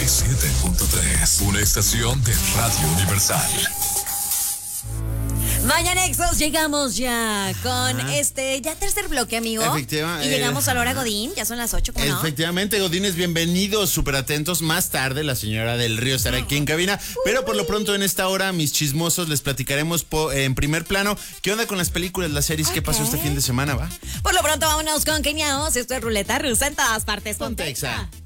97.3, una estación de Radio Universal. Mañanexos, llegamos ya con ya tercer bloque, amigo. Efectivamente. Y llegamos a la hora Godín, ya son las 8, ¿cómo no? Efectivamente, Godines, bienvenidos, súper atentos. Más tarde la señora del Río estará aquí en cabina, pero por lo pronto en esta hora, mis chismosos, les platicaremos en primer plano qué onda con las películas, las series, qué pasó este fin de semana, ¿va? Por lo pronto, vámonos con Keniaos. Esto es Ruleta Rusa en todas partes. Ponte Exa.